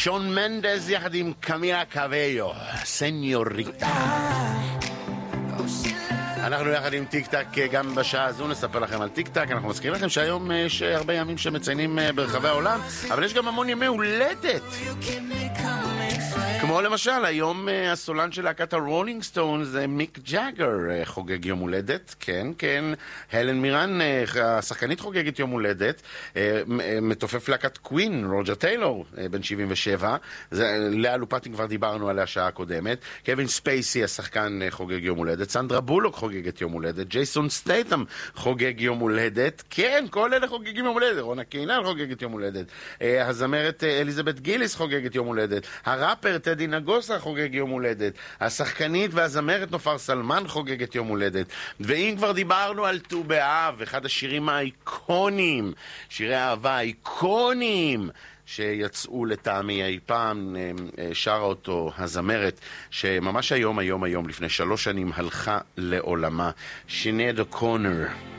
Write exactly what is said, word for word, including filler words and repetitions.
שון מנדס יחד עם קמילה קאביו, סניוריטה. אנחנו יחד עם טיק טק גם בשעה הזו נספר לכם על טיק טק. אנחנו מזכירים לכם שהיום יש הרבה ימים שמציינים ברחבי העולם, אבל יש גם המון ימי הולדת, כמו למשל היום הסולן של להקת הרולינג סטונס מיק ג'אגר חוגג יום הולדת. כן, כן, הלן מירן השחקנית חוגגת יום הולדת. מתופף להקת קווין רוג'ר טיילור בן שבעים ושבע, לאה לופטין כבר דיברנו עליה שעה הקודמת. קווין ספייסי השחקן חוגג יום הולדת. סנדרה בולוק חוגגת יום הולדת. ג'ייסון סטייתם חוגג יום הולדת. כן, כל אלה חוגגים יום הולדת. רונה קינן חוגגת יום הולדת. הזמרת אליזבת גיליס חוגגת יום הולדת. הראפר טדי נגוסה חוגג יום הולדת. השחקנית והזמרת נופר סלמן חוגגת יום הולדת. ואם כבר דיברנו על ט"ו באב, אחד השירים האיקונים, שירי האהבה האיקונים שיצאו לטעמי אי פעם, שרה אותו הזמרת שממש היום היום היום לפני שלוש שנים הלכה לעולמה, שינייד אוקונר.